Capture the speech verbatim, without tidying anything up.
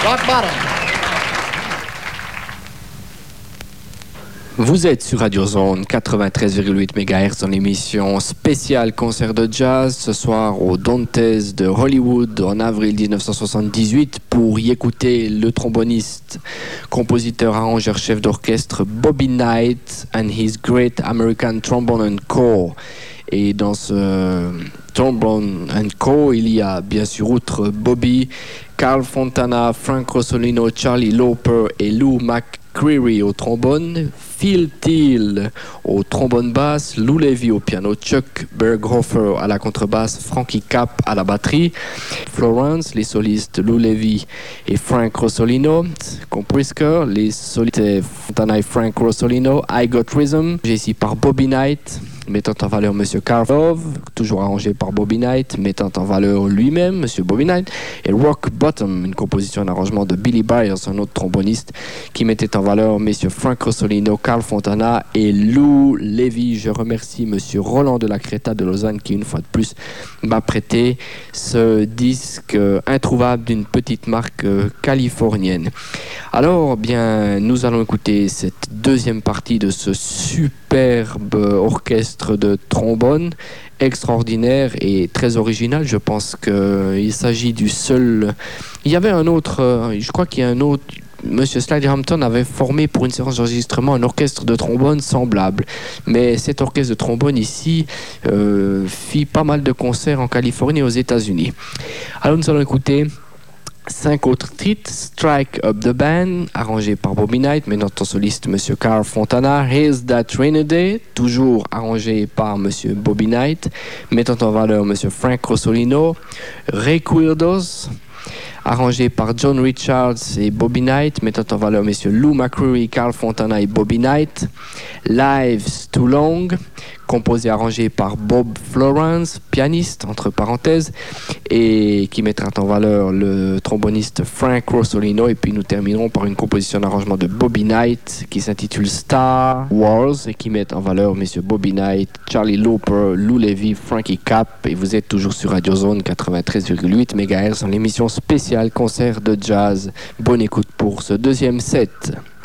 Rock bottom. Vous êtes sur Radio Zone quatre-vingt-treize virgule huit mégahertz dans l'émission spéciale concert de jazz ce soir au Dantes de Hollywood en avril dix-neuf cent soixante-dix-huit pour y écouter le tromboniste, compositeur, arrangeur, chef d'orchestre Bobby Knight and his Great American Trombone and Corps. Et dans ce Trombone and Co, il y a bien sûr outre Bobby, Carl Fontana, Frank Rossolino, Charlie Lauper et Lou McCreary au trombone, Phil Teal au trombone basse, Lou Levy au piano, Chuck Berghofer à la contrebasse, Frankie Capp à la batterie, Florence, les solistes Lou Levy et Frank Rossolino, Comprisker, les solistes Fontana et Frank Rossolino, I Got Rhythm, j'ai ici par Bobby Knight, mettant en valeur Monsieur Carl Love, toujours arrangé par Bobby Knight, mettant en valeur lui-même, Monsieur Bobby Knight, et Rock Bottom, une composition et un arrangement de Billy Byers, un autre tromboniste, qui mettait en valeur Messieurs Frank Rossolino, Carl Fontana et Lou Levy. Je remercie Monsieur Roland de la Creta de Lausanne qui, une fois de plus, m'a prêté ce disque euh, introuvable d'une petite marque euh, californienne. Alors, bien, nous allons écouter cette deuxième partie de ce superbe orchestre de trombone extraordinaire et très original. Je pense qu'il s'agit du seul... Il y avait un autre... Je crois qu'il y a un autre... Monsieur Slider Hampton avait formé pour une séance d'enregistrement un orchestre de trombone semblable. Mais cet orchestre de trombone ici euh, fit pas mal de concerts en Californie et aux États-Unis. Alors nous allons écouter cinq autres titres. Strike Up the Band, arrangé par Bobby Knight, mais notre soliste Monsieur Carl Fontana. Here's That Rainy Day, toujours arrangé par Monsieur Bobby Knight, mettant en valeur Monsieur Frank Rossolino. Recuerdos, arrangé par John Richards et Bobby Knight, mettant en valeur messieurs Lou McCreary, Carl Fontana et Bobby Knight. Lives Too Long, composé et arrangé par Bob Florence, pianiste, entre parenthèses, et qui mettra en valeur le tromboniste Frank Rossolino. Et puis nous terminerons par une composition d'arrangement de Bobby Knight qui s'intitule Star Wars et qui met en valeur messieurs Bobby Knight, Charlie Lauper, Lou Levy, Frankie Capp. Et vous êtes toujours sur Radio Zone quatre-vingt-treize virgule huit mégahertz dans l'émission spéciale concert de jazz. Bonne écoute pour ce deuxième set.